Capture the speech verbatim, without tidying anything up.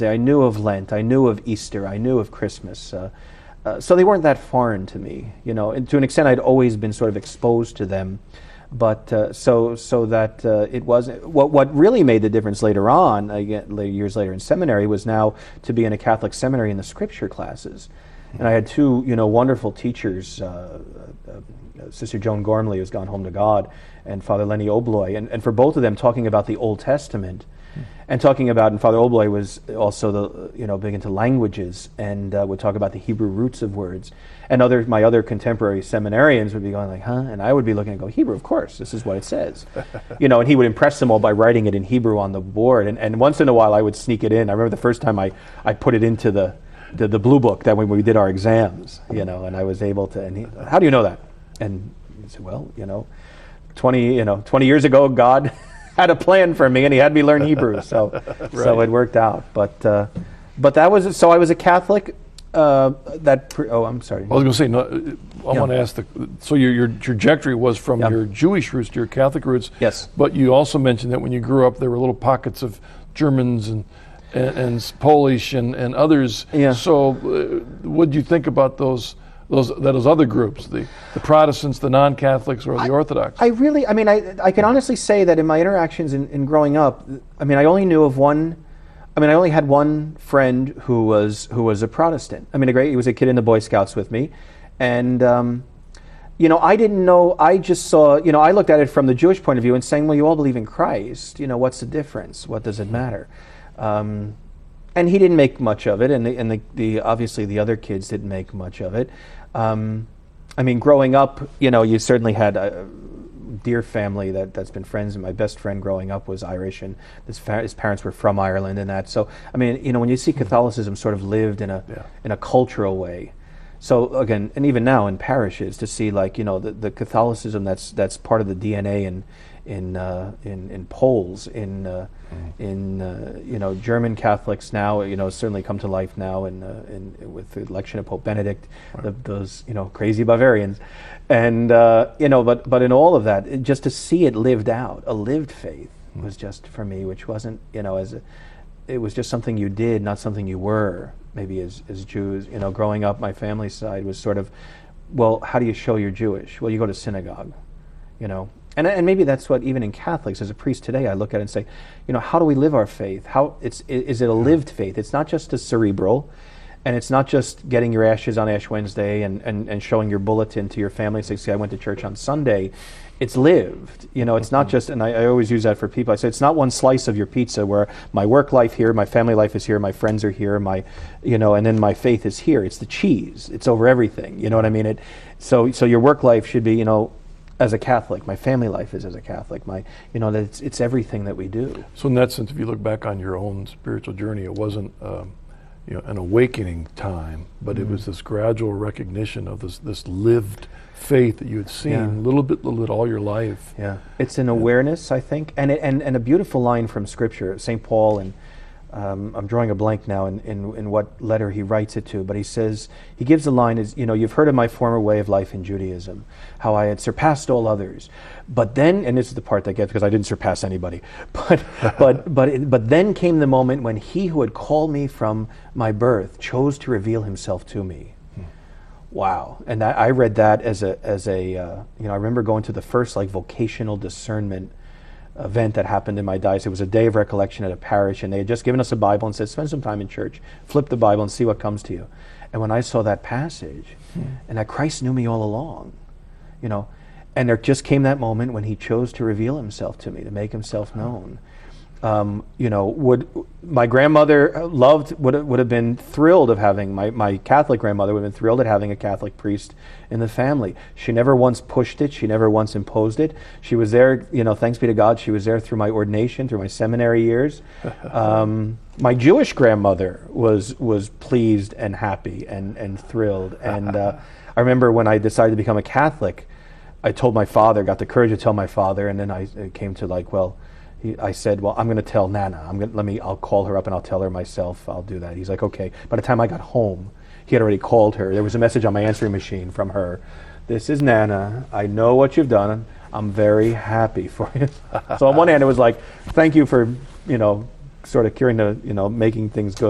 Day, I knew of Lent, I knew of Easter, I knew of Christmas. Uh, uh, so they weren't that foreign to me, you know. And to an extent, I'd always been sort of exposed to them. But uh, so so that uh, it wasn't what what really made the difference later on, again, years later in seminary, was now to be in a Catholic seminary in the scripture classes, and I had two you know wonderful teachers, uh, uh, Sister Joan Gormley, who's gone home to God, and Father Lenny Obloy, and and for both of them talking about the Old Testament, mm. and talking about, and Father Obloy was also the you know big into languages, and uh, would talk about the Hebrew roots of words. And other, my other contemporary seminarians would be going like, huh? And I would be looking and go, Hebrew, of course, this is what it says. you know, and he would impress them all by writing it in Hebrew on the board. And, and once in a while I would sneak it in. I remember the first time I, I put it into the, the, the blue book that when we did our exams, you know, and I was able to, and he, how do you know that? And he said, well, you know, twenty, you know, twenty years ago, God had a plan for me and he had me learn Hebrew. So, right. so it worked out. But, uh, but that was, so I was a Catholic. Uh, that pre- oh, I'm sorry. I was going to say, no, I yeah. want to ask the. So your your trajectory was from yep. your Jewish roots to your Catholic roots. Yes. But you also mentioned that when you grew up, there were little pockets of Germans and and, and Polish and, and others. Yeah. So, uh, what do you think about those those those other groups, the the Protestants, the non-Catholics, or the I, Orthodox? I really, I mean, I I can honestly say that in my interactions in, in growing up, I mean, I only knew of one. I mean, I only had one friend who was who was a Protestant. I mean, a great. He was a kid in the Boy Scouts with me, and um, you know, I didn't know. I just saw. You know, I looked at it from the Jewish point of view and saying, "Well, you all believe in Christ. You know, what's the difference? What does it matter?" Um, and he didn't make much of it, and the, and the, the obviously the other kids didn't make much of it. Um, I mean, growing up, you know, you certainly had a dear family that, that's been friends, and my best friend growing up was Irish, and his, fa- his parents were from Ireland and that. So, I mean, you know, when you see Catholicism sort of lived in a yeah. in a cultural way. So again, and even now in parishes, to see like, you know, the, the Catholicism that's that's part of the D N A in in uh, in, in Poles, in uh, mm. in uh, you know, German Catholics now, you know, certainly come to life now in, uh, in with the election of Pope Benedict, right. the, those you know crazy Bavarians, and uh, you know, but but in all of that, it, just to see it lived out, a lived faith mm. was just for me, which wasn't you know as a, it was just something you did, not something you were. Maybe as as Jews, you know, growing up, my family's side was sort of, well, how do you show you're Jewish? Well, you go to synagogue, you know. And and maybe that's what, even in Catholics, as a priest today, I look at it and say, you know, how do we live our faith? How it's is it a lived faith? It's not just a cerebral, and it's not just getting your ashes on Ash Wednesday and, and, and showing your bulletin to your family and say, see, I went to church on Sunday. It's lived. You know, it's not just, and I, I always use that for people. I say, it's not one slice of your pizza where my work life here, my family life is here, my friends are here, my, you know, and then my faith is here. It's the cheese. It's over everything. You know what I mean? It. So so your work life should be, you know, as a Catholic, my family life is as a Catholic. My, you know, that it's, it's everything that we do. So in that sense, if you look back on your own spiritual journey, it wasn't, um, you know, an awakening time, but mm-hmm. it was this gradual recognition of this this lived faith that you had seen yeah. little bit, little bit all your life. Yeah, it's an yeah. awareness, I think, and it, and and a beautiful line from Scripture, Saint Paul, and um, I'm drawing a blank now in, in in what letter he writes it to, but he says, he gives the line is, you know, you've heard of my former way of life in Judaism, how I had surpassed all others, but then, and this is the part that gets, because I didn't surpass anybody, but but but it, but then came the moment when he who had called me from my birth chose to reveal himself to me. Wow. And that, I read that as a, as a uh, you know, I remember going to the first like vocational discernment event that happened in my diocese. It was a day of recollection at a parish, and they had just given us a Bible and said, spend some time in church, flip the Bible and see what comes to you. And when I saw that passage, hmm. and that Christ knew me all along, you know, and there just came that moment when he chose to reveal himself to me, to make himself known. Um, you know, would my grandmother loved would would have been thrilled of having my, my Catholic grandmother would have been thrilled at having a Catholic priest in the family. She never once pushed it. She never once imposed it. She was there, you know, thanks be to God, she was there through my ordination, through my seminary years. Um, my Jewish grandmother was was pleased and happy and and thrilled. And uh, I remember when I decided to become a Catholic, I told my father, got the courage to tell my father, and then I it came to like, well. He, I said, well, I'm going to tell Nana. I'm going let me. I'll call her up and I'll tell her myself. I'll do that. He's like, okay. By the time I got home, he had already called her. There was a message on my answering machine from her. This is Nana. I know what you've done. I'm very happy for you. So on one hand, it was like, thank you for, you know, sort of curing the, you know, making things good.